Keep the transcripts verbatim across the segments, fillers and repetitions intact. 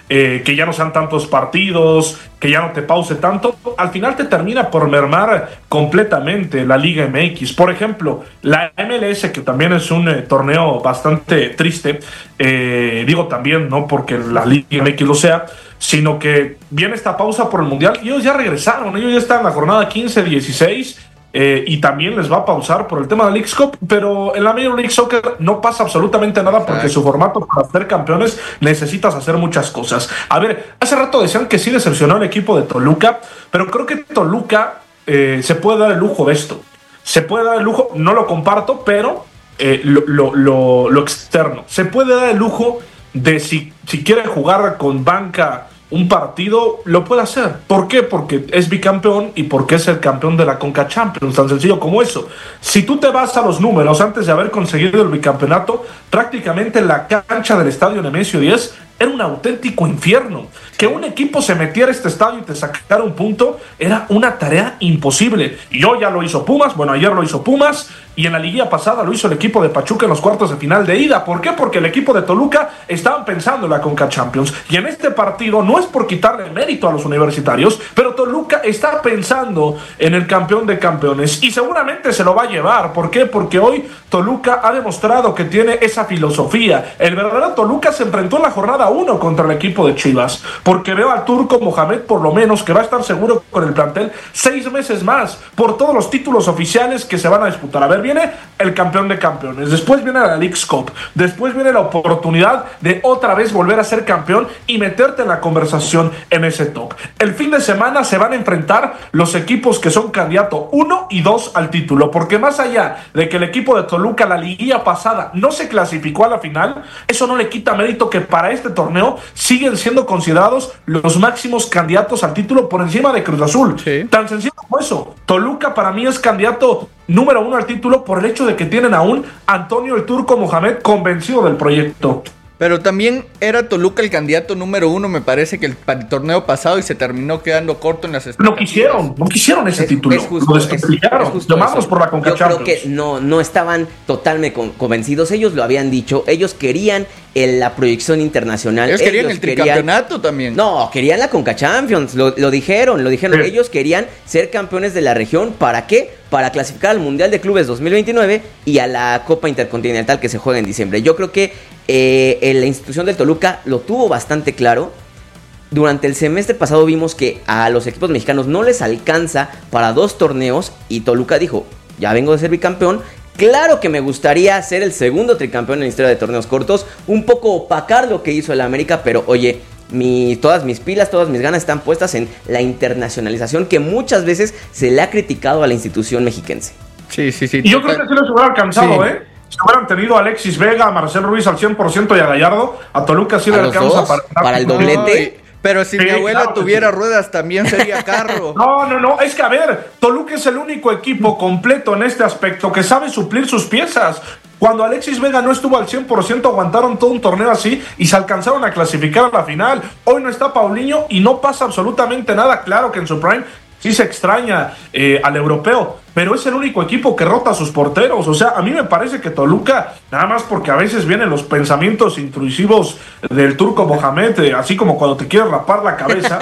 eh, que ya no sean tantos partidos, que ya no te pause tanto, al final te termina por mermar completamente la Liga M X. Por ejemplo, la M L S, que también es un eh, torneo bastante triste, eh, digo también, no porque la Liga M X lo sea, sino que viene esta pausa por el Mundial y ellos ya regresaron, ellos ya están en la jornada quince dieciséis, Eh, y también les va a pausar por el tema de la Leagues Cup, pero en la Major League Soccer no pasa absolutamente nada porque su formato para ser campeones necesitas hacer muchas cosas. A ver, hace rato decían que sí decepcionó el equipo de Toluca, pero creo que Toluca eh, se puede dar el lujo de esto. Se puede dar el lujo, no lo comparto, pero eh, lo, lo, lo, lo externo. Se puede dar el lujo de si, si quiere jugar con banca un partido, lo puede hacer. ¿Por qué? Porque es bicampeón y porque es el campeón de la Conca Champions, tan sencillo como eso. Si tú te vas a los números antes de haber conseguido el bicampeonato, prácticamente la cancha del estadio Nemesio diez era un auténtico infierno. Que un equipo se metiera a este estadio y te sacara un punto era una tarea imposible. Y hoy ya lo hizo Pumas, bueno, ayer lo hizo Pumas, y en la liguilla pasada lo hizo el equipo de Pachuca en los cuartos de final de ida. ¿Por qué? Porque el equipo de Toluca estaban pensando en la Conca Champions. Y en este partido no es por quitarle mérito a los universitarios, pero Toluca está pensando en el campeón de campeones y seguramente se lo va a llevar. ¿Por qué? Porque hoy Toluca ha demostrado que tiene esa filosofía. El verdadero Toluca se enfrentó en la jornada uno contra el equipo de Chivas, porque veo al turco Mohamed, por lo menos, que va a estar seguro con el plantel seis meses más por todos los títulos oficiales que se van a disputar. A ver, viene el campeón de campeones, después viene la Leagues Cup, después viene la oportunidad de otra vez volver a ser campeón y meterte en la conversación en ese top. El fin de semana se van a enfrentar los equipos que son candidato uno y dos al título, porque más allá de que el equipo de Toluca la liguilla pasada no se clasificó a la final, eso no le quita mérito que para este torneo siguen siendo considerados los máximos candidatos al título por encima de Cruz Azul. Sí. Tan sencillo como eso. Toluca para mí es candidato número uno al título por el hecho de que tienen aún Antonio el Turco Mohamed convencido del proyecto. Pero también era Toluca el candidato número uno, me parece que el, el torneo pasado, y se terminó quedando corto en las expectativas. No quisieron, no quisieron ese es, título. Es justo, lo descomplicaron. Llamamos por la Conca Champions. Yo creo que no, no estaban totalmente convencidos. Ellos lo habían dicho. Ellos querían el, la proyección internacional. Ellos, ellos querían el tricampeonato querían, también. No, querían la Conca Champions. Lo, lo dijeron, lo dijeron. Sí. Ellos querían ser campeones de la región. ¿Para qué? Para clasificar al Mundial de Clubes dos mil veintinueve y a la Copa Intercontinental que se juega en diciembre. Yo creo que eh, la institución del Toluca lo tuvo bastante claro. Durante el semestre pasado vimos que a los equipos mexicanos no les alcanza para dos torneos y Toluca dijo, ya vengo de ser bicampeón, claro que me gustaría ser el segundo tricampeón en la historia de torneos cortos, un poco opacar lo que hizo el América, pero oye, Mi, todas mis pilas, todas mis ganas están puestas en la internacionalización que muchas veces se le ha criticado a la institución mexiquense. Sí, sí, sí. Y yo creo que sí les hubiera alcanzado, sí. ¿eh? Si hubieran tenido a Alexis Vega, a Marcelo Ruiz al cien por ciento y a Gallardo, a Toluca sí le alcanza para, para el doblete. No, pero si sí, mi abuela claro, tuviera sí. ruedas, también sería carro. No, no, no. Es que, a ver, Toluca es el único equipo completo en este aspecto que sabe suplir sus piezas. Cuando Alexis Vega no estuvo al cien por ciento, aguantaron todo un torneo así y se alcanzaron a clasificar a la final. Hoy no está Paulinho y no pasa absolutamente nada. Claro que en su prime sí se extraña eh, al europeo, pero es el único equipo que rota a sus porteros. O sea, a mí me parece que Toluca, nada más porque a veces vienen los pensamientos intrusivos del turco Mohamed, eh, así como cuando te quieres rapar la cabeza,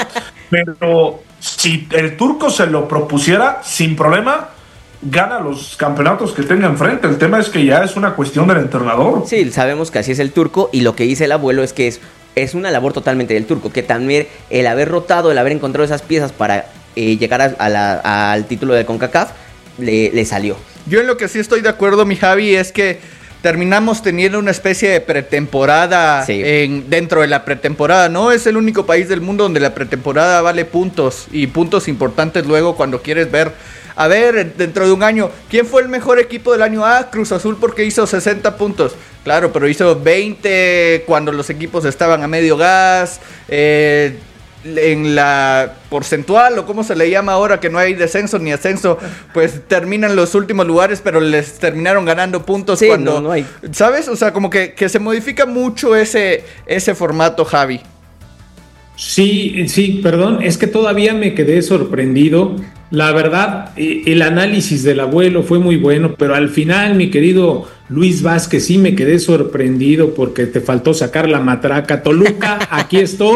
pero si el turco se lo propusiera sin problema, gana los campeonatos que tenga enfrente. El tema es que ya es una cuestión del entrenador. Sí, sabemos que así es el turco, y lo que dice el abuelo es que es, es una labor totalmente del turco, que también el haber rotado, el haber encontrado esas piezas para eh, llegar a, a la, al título de CONCACAF, le, le salió. Yo en lo que sí estoy de acuerdo, mi Javi, es que terminamos teniendo una especie de pretemporada sí. en, dentro de la pretemporada, ¿no? Es el único país del mundo donde la pretemporada vale puntos, y puntos importantes luego cuando quieres ver, a ver, dentro de un año, ¿quién fue el mejor equipo del año? Ah, Cruz Azul, porque hizo sesenta puntos. Claro, pero hizo veinte cuando los equipos estaban a medio gas, eh... en la porcentual, o cómo se le llama ahora que no hay descenso ni ascenso, pues terminan los últimos lugares, pero les terminaron ganando puntos sí, cuando, no, no hay. ¿Sabes? O sea, como que, que se modifica mucho ese, ese formato, Javi. Sí, sí, perdón, es que todavía me quedé sorprendido. La verdad, el análisis del abuelo fue muy bueno, pero al final, mi querido Luis Vázquez, sí me quedé sorprendido porque te faltó sacar la matraca. Toluca, aquí estoy.